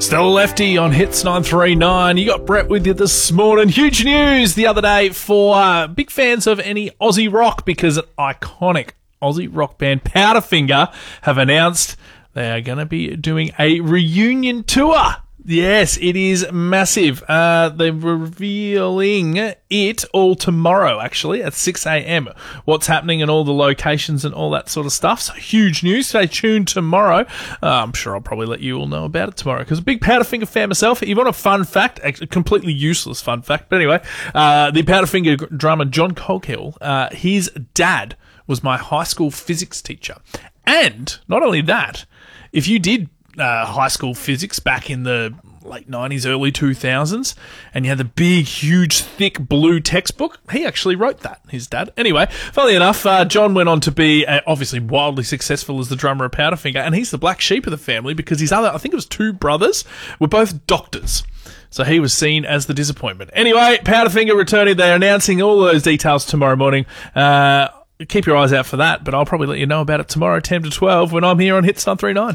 Stella Lefty on Hits 939. You got Brett with you this morning. Huge news the other day for big fans of any Aussie rock, because an iconic Aussie rock band, Powderfinger, have announced they are going to be doing a reunion tour. Yes, it is massive. They're revealing it all tomorrow, actually, at 6 a.m. What's happening and all the locations and all that sort of stuff. So huge news. Stay tuned tomorrow. I'm sure I'll probably let you all know about it tomorrow, because a big Powderfinger fan myself. If you want a fun fact, a completely useless fun fact, but anyway, the Powderfinger drummer John Coghill, his dad was my high school physics teacher. And not only that, if you did high school physics back in the late 90s, early 2000s, and you had the big, huge, thick blue textbook, he actually wrote that, his dad. Anyway, funnily enough, John went on to be obviously wildly successful as the drummer of Powderfinger, and he's the black sheep of the family because his other, I think it was two brothers, were both doctors. So he was seen as the disappointment. Anyway, Powderfinger returning. They're announcing all those details tomorrow morning. Keep your eyes out for that, but I'll probably let you know about it tomorrow, 10 to 12, when I'm here on Hits 939.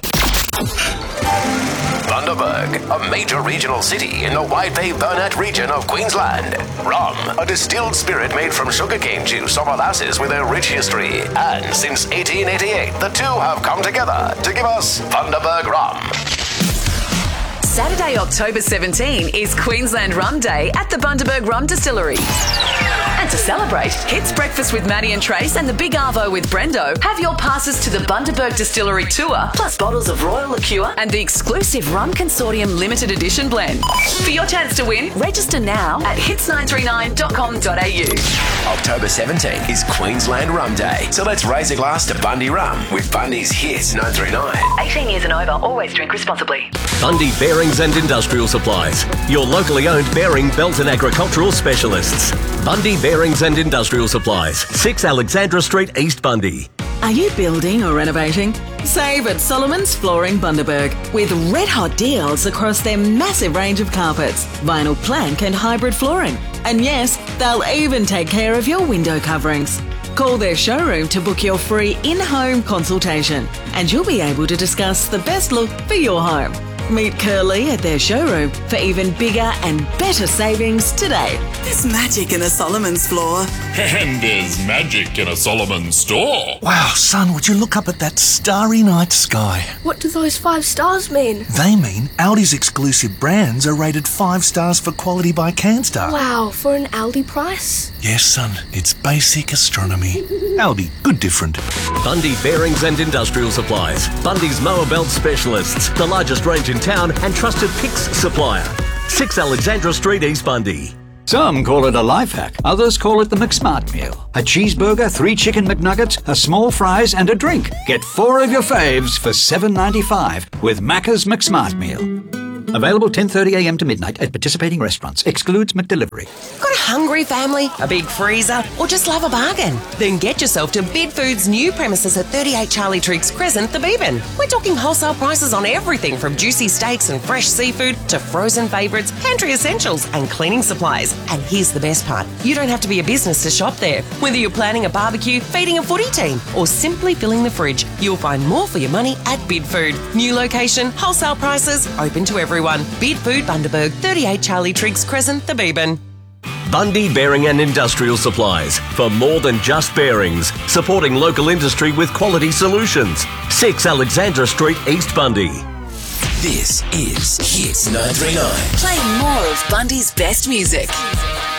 Bundaberg, a major regional city in the Wide Bay Burnett region of Queensland. Rum, a distilled spirit made from sugarcane juice or molasses with a rich history. And since 1888, the two have come together to give us Bundaberg Rum. Saturday, October 17 is Queensland Rum Day at the Bundaberg Rum Distillery. And to celebrate, Hits Breakfast with Maddie and Trace and the Big Arvo with Brendo have your passes to the Bundaberg Distillery Tour, plus bottles of Royal Liqueur and the exclusive Rum Consortium Limited Edition blend. For your chance to win, register now at hits939.com.au. October 17 is Queensland Rum Day, so let's raise a glass to Bundy Rum with Bundy's Hits 939. 18 years and over, always drink responsibly. Bundy Bearings and Industrial Supplies, your locally owned bearing, belt and agricultural specialists. Bundy Bearings and Industrial Supplies, 6 Alexandra Street, East Bundy. Are you building or renovating? Save at Solomon's Flooring Bundaberg with red-hot deals across their massive range of carpets, vinyl plank and hybrid flooring. And yes, they'll even take care of your window coverings. Call their showroom to book your free in-home consultation, and you'll be able to discuss the best look for your home. Meet Curly at their showroom for even bigger and better savings today. There's magic in a Solomon's floor. And there's magic in a Solomon's store. Wow, son, would you look up at that starry night sky? What do those 5 stars mean? They mean Aldi's exclusive brands are rated 5 stars for quality by CanStar. Wow, for an Aldi price? Yes, son, it's basic astronomy. Aldi, good different. Bundy Bearings and Industrial Supplies, Bundy's mower belt specialists, the largest range in town and trusted Pix supplier. 6 Alexandra Street, East Bundy. Some call it a life hack, others call it the McSmart meal. A cheeseburger, 3 chicken McNuggets, a small fries and a drink. Get 4 of your faves for $7.95 with Macca's McSmart meal. Available 10:30am to midnight at participating restaurants. Excludes McDelivery. Got a hungry family, a big freezer, or just love a bargain? Then get yourself to Bid Foods' new premises at 38 Charlie Triggs Crescent, the Beebin. We're talking wholesale prices on everything from juicy steaks and fresh seafood to frozen favourites, pantry essentials and cleaning supplies. And here's the best part. You don't have to be a business to shop there. Whether you're planning a barbecue, feeding a footy team, or simply filling the fridge, you'll find more for your money at Bid Food. New location, wholesale prices, open to everyone. Bid Food Bundaberg, 38 Charlie Triggs Crescent, the Beebin. Bundy Bearing and Industrial Supplies, for more than just bearings, supporting local industry with quality solutions. 6 Alexandra Street, East Bundy. This is Hits 939. Playing more of Bundy's best music.